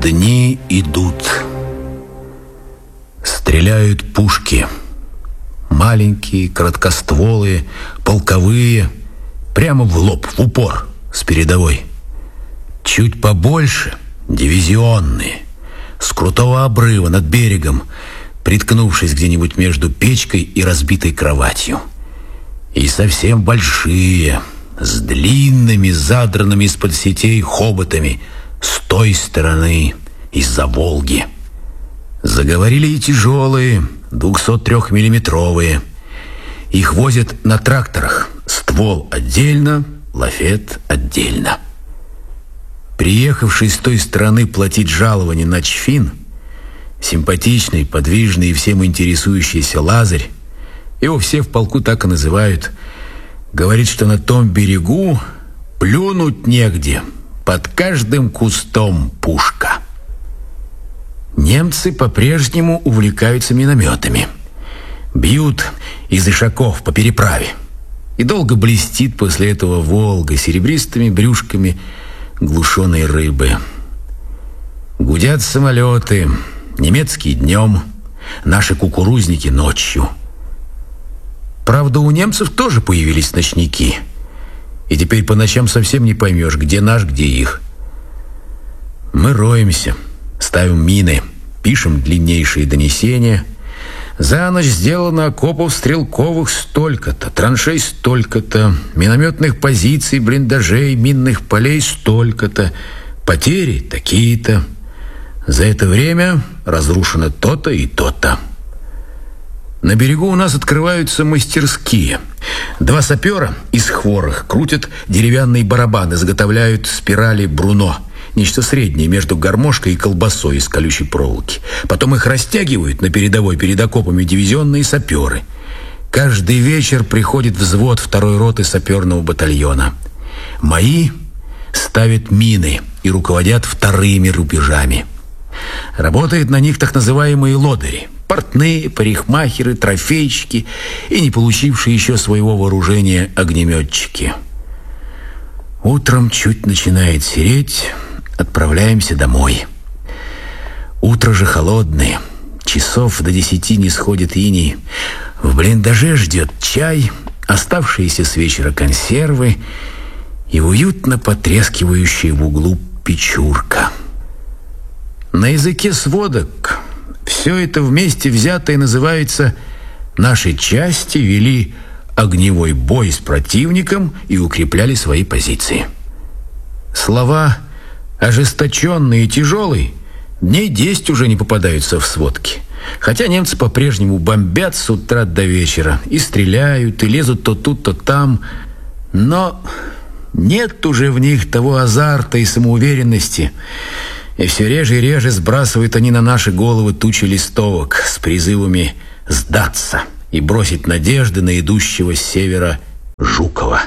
Дни идут. Стреляют пушки. Маленькие, короткостволые, полковые. Прямо в лоб, в упор, с передовой. Чуть побольше дивизионные. С крутого обрыва над берегом, приткнувшись где-нибудь между печкой и разбитой кроватью. И совсем большие, с длинными, задранными из-под сетей хоботами, с той стороны, из-за Волги. Заговорили и тяжелые, 203-миллиметровые. Их возят на тракторах, ствол отдельно, лафет отдельно. Приехавший с той стороны платить жалование начфин, симпатичный, подвижный и всем интересующийся Лазарь, его все в полку так и называют, говорит, что на том берегу плюнуть негде, под каждым кустом пушка. Немцы по-прежнему увлекаются минометами. Бьют из ишаков по переправе. И долго блестит после этого Волга серебристыми брюшками глушеной рыбы. Гудят самолеты, немецкие днем, наши кукурузники ночью. Правда, у немцев тоже появились ночники. И теперь по ночам совсем не поймешь, где наш, где их. Мы роемся, ставим мины, пишем длиннейшие донесения. За ночь сделано окопов стрелковых столько-то, траншей столько-то, минометных позиций, блиндажей, минных полей столько-то, потери такие-то. За это время разрушено то-то и то-то. На берегу у нас открываются мастерские. 2 сапера из хворых крутят деревянные барабаны, изготовляют спирали Бруно, нечто среднее между гармошкой и колбасой из колючей проволоки. Потом их растягивают на передовой перед окопами дивизионные саперы. Каждый вечер приходит взвод 2-й роты саперного батальона. Мои ставят мины и руководят 2-ми рубежами. Работают на них так называемые лодыри, портные, парикмахеры, трофейщики и не получившие еще своего вооружения огнеметчики. Утром чуть начинает сереть, отправляемся домой. Утро же холодное, часов до 10 не сходит иней. В блиндаже ждет чай, оставшиеся с вечера консервы и уютно потрескивающая в углу печурка. На языке сводок все это вместе взятое называется «Наши части вели огневой бой с противником и укрепляли свои позиции». Слова ожесточенный и тяжелый дней 10 уже не попадаются в сводки. Хотя немцы по-прежнему бомбят с утра до вечера и стреляют, и лезут то тут, то там. Но нет уже в них того азарта и самоуверенности. И все реже и реже сбрасывают они на наши головы тучи листовок с призывами сдаться и бросить надежды на идущего с севера Жукова.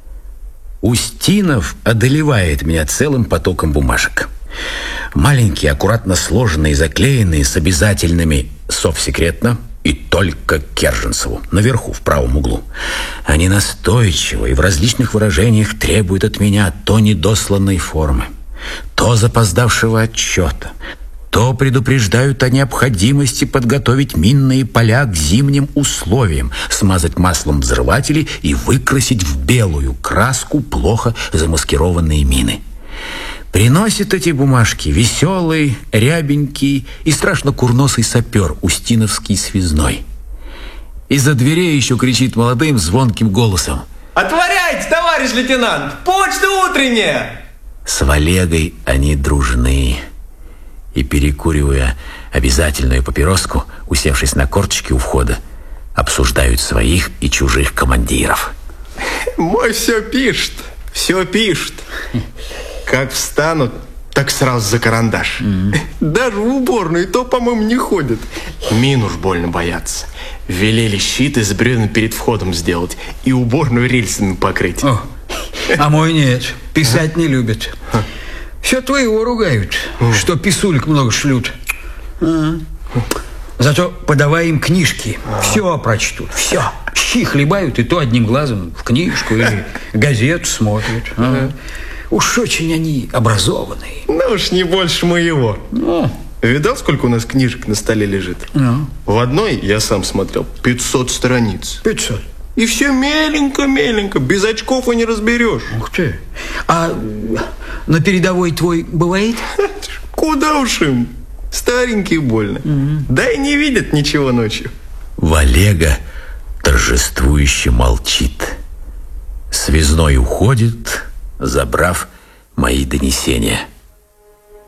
Устинов одолевает меня целым потоком бумажек. Маленькие, аккуратно сложенные и заклеенные с обязательными «Совсекретно» и «Только Керженцеву» наверху в правом углу. Они настойчиво и в различных выражениях требуют от меня то недосланной формы, то запоздавшего отчета, то предупреждают о необходимости подготовить минные поля к зимним условиям, смазать маслом взрыватели и выкрасить в белую краску плохо замаскированные мины. Приносит эти бумажки веселый, рябенький и страшно курносый сапер Устиновский связной. Из-за дверей еще кричит молодым звонким голосом: «Отворяйте, товарищ лейтенант! Почта утренняя!» С Валегой они дружны. И, перекуривая обязательную папироску, усевшись на корточки у входа, обсуждают своих и чужих командиров. Мой все пишет. Как встанут, так сразу за карандаш. Даже в уборную то, по-моему, не ходят. Мин уж больно боятся. Велели щит из бревен перед входом сделать и уборную рельсами покрыть. А мой нет, писать не любит. Все твоего ругают, что писулек много шлют. Зато подавай им книжки, все прочтут, все. Щи хлебают, и то одним глазом в книжку или газету смотрят. Уж очень они образованные. Ну уж не больше моего. Ну, Видал, сколько у нас книжек на столе лежит? ну, В одной, я сам смотрел, 500 страниц. 500. И все меленько-меленько, без очков и не разберешь. Ух ты. А на передовой твой бывает? Куда уж им? Старенькие больно. Да и не видят ничего ночью. Валега торжествующе молчит. Связной уходит, забрав мои донесения.